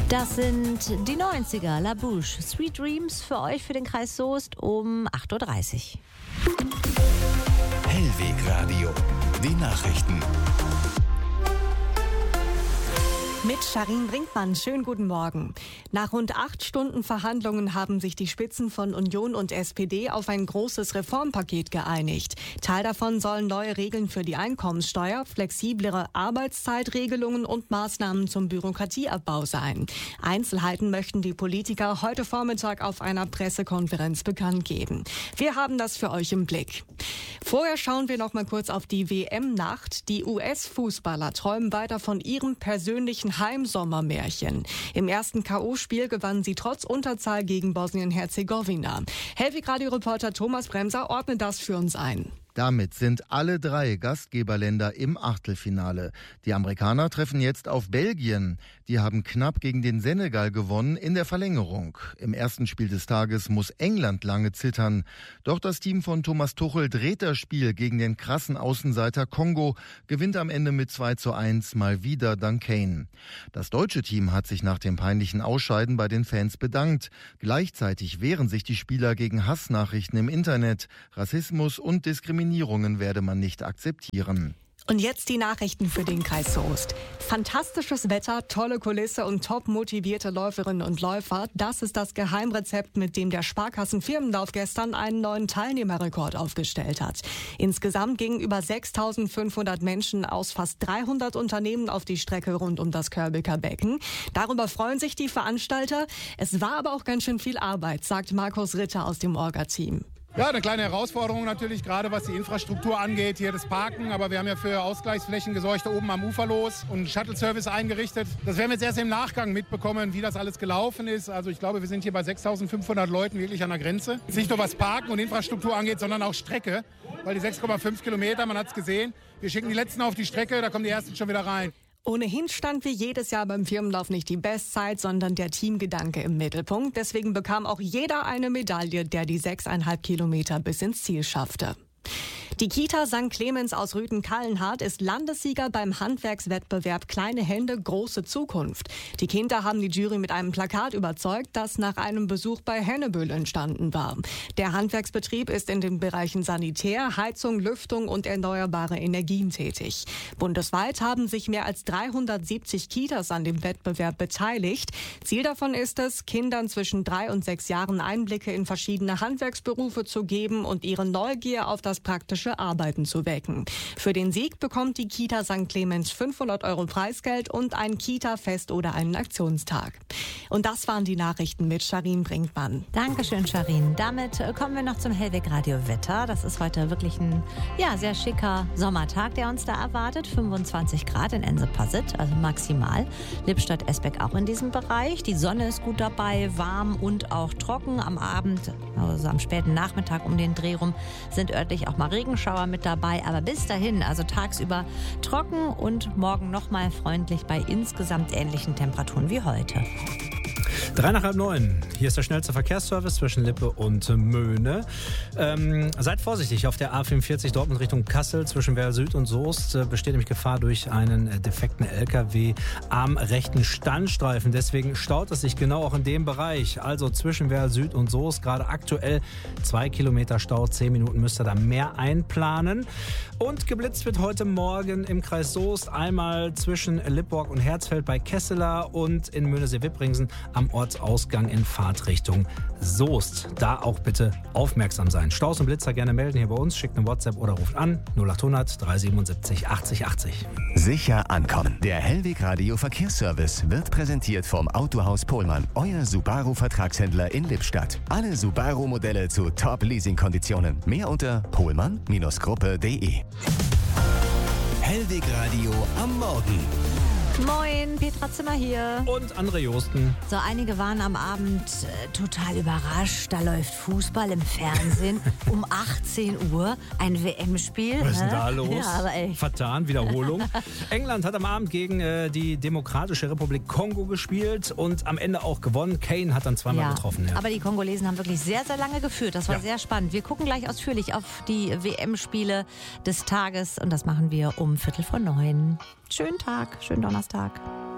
Das sind die 90er, La Bouche, Sweet Dreams für euch für den Kreis Soest um 8.30 Uhr. Hellweg-Radio, die Nachrichten. Mit Charin Brinkmann, schönen guten Morgen. Nach rund 8 Stunden Verhandlungen haben sich die Spitzen von Union und SPD auf ein großes Reformpaket geeinigt. Teil davon sollen neue Regeln für die Einkommenssteuer, flexiblere Arbeitszeitregelungen und Maßnahmen zum Bürokratieabbau sein. Einzelheiten möchten die Politiker heute Vormittag auf einer Pressekonferenz bekannt geben. Wir haben das für euch im Blick. Vorher schauen wir noch mal kurz auf die WM-Nacht. Die US-Fußballer träumen weiter von ihrem persönlichen Heimsommermärchen. Im ersten K.O.-Spiel gewannen sie trotz Unterzahl gegen Bosnien-Herzegowina. Hellweg-Radio-Reporter Thomas Bremser ordnet das für uns ein. Damit sind alle 3 Gastgeberländer im Achtelfinale. Die Amerikaner treffen jetzt auf Belgien. Die haben knapp gegen den Senegal gewonnen in der Verlängerung. Im ersten Spiel des Tages muss England lange zittern. Doch das Team von Thomas Tuchel dreht das Spiel gegen den krassen Außenseiter Kongo, gewinnt am Ende mit 2:1 mal wieder dank Kane. Das deutsche Team hat sich nach dem peinlichen Ausscheiden bei den Fans bedankt. Gleichzeitig wehren sich die Spieler gegen Hassnachrichten im Internet. Rassismus und Diskriminierungen werde man nicht akzeptieren. Und jetzt die Nachrichten für den Kreis Soest. Fantastisches Wetter, tolle Kulisse und top motivierte Läuferinnen und Läufer. Das ist das Geheimrezept, mit dem der Sparkassen-Firmenlauf gestern einen neuen Teilnehmerrekord aufgestellt hat. Insgesamt gingen über 6.500 Menschen aus fast 300 Unternehmen auf die Strecke rund um das Kölbeker Becken. Darüber freuen sich die Veranstalter. Es war aber auch ganz schön viel Arbeit, sagt Markus Ritter aus dem Orga-Team. Ja, eine kleine Herausforderung natürlich, gerade was die Infrastruktur angeht, hier das Parken. Aber wir haben ja für Ausgleichsflächen gesorgt, da oben am Ufer los und einen Shuttle-Service eingerichtet. Das werden wir jetzt erst im Nachgang mitbekommen, wie das alles gelaufen ist. Also ich glaube, wir sind hier bei 6.500 Leuten wirklich an der Grenze. Nicht nur was Parken und Infrastruktur angeht, sondern auch Strecke. Weil die 6,5 Kilometer, man hat es gesehen, wir schicken die letzten auf die Strecke, da kommen die ersten schon wieder rein. Ohnehin stand wie jedes Jahr beim Firmenlauf nicht die Bestzeit, sondern der Teamgedanke im Mittelpunkt. Deswegen bekam auch jeder eine Medaille, der die 6,5 Kilometer bis ins Ziel schaffte. Die Kita St. Clemens aus Rüthen-Kallenhardt ist Landessieger beim Handwerkswettbewerb Kleine Hände, große Zukunft. Die Kinder haben die Jury mit einem Plakat überzeugt, das nach einem Besuch bei Hennebüll entstanden war. Der Handwerksbetrieb ist in den Bereichen Sanitär, Heizung, Lüftung und erneuerbare Energien tätig. Bundesweit haben sich mehr als 370 Kitas an dem Wettbewerb beteiligt. Ziel davon ist es, Kindern zwischen 3 und 6 Jahren Einblicke in verschiedene Handwerksberufe zu geben und ihre Neugier auf das praktische Arbeiten zu wecken. Für den Sieg bekommt die Kita St. Clemens 500 € Preisgeld und ein Kita-Fest oder einen Aktionstag. Und das waren die Nachrichten mit Charin Brinkmann. Dankeschön, Charin. Damit kommen wir noch zum Hellweg-Radio-Wetter. Das ist heute wirklich ein sehr schicker Sommertag, der uns da erwartet. 25 Grad in Ense-Passit, also maximal. Lippstadt-Esbeck auch in diesem Bereich. Die Sonne ist gut dabei, warm und auch trocken. Am Abend, also am späten Nachmittag um den Dreh rum, sind örtlich auch mal Regenschauer mit dabei. Aber bis dahin, also tagsüber trocken und morgen nochmal freundlich bei insgesamt ähnlichen Temperaturen wie heute. 8:03. Hier ist der schnellste Verkehrsservice zwischen Lippe und Möhne. Seid vorsichtig auf der A44 Dortmund Richtung Kassel. Zwischen Werl Süd und Soest besteht nämlich Gefahr durch einen defekten LKW am rechten Standstreifen. Deswegen staut es sich genau auch in dem Bereich. Also zwischen Werl Süd und Soest gerade aktuell 2 Kilometer Stau. 10 Minuten müsst ihr da mehr einplanen. Und geblitzt wird heute Morgen im Kreis Soest. Einmal zwischen Lippborg und Herzfeld bei Kesseler und in Möhnesee-Wippringsen am Ortsausgang in Fahrtrichtung Soest. Da auch bitte aufmerksam sein. Staus und Blitzer gerne melden hier bei uns. Schickt eine WhatsApp oder ruft an 0800 377 80 80. Sicher ankommen. Der Hellweg-Radio Verkehrsservice wird präsentiert vom Autohaus Pohlmann, euer Subaru-Vertragshändler in Lippstadt. Alle Subaru-Modelle zu Top-Leasing-Konditionen. Mehr unter pohlmann-gruppe.de. Hellweg-Radio am Morgen. Moin, Petra Zimmer hier. Und André Josten. So, einige waren am Abend total überrascht. Da läuft Fußball im Fernsehen um 18 Uhr. Ein WM-Spiel. Was ist denn da los? Ja, aber echt. Vertan, Wiederholung. England hat am Abend gegen die Demokratische Republik Kongo gespielt und am Ende auch gewonnen. Kane hat dann zweimal getroffen. Ja. Aber die Kongolesen haben wirklich sehr, sehr lange geführt. Das war sehr spannend. Wir gucken gleich ausführlich auf die WM-Spiele des Tages und das machen wir um 8:45. Schönen Tag, schönen Donnerstag.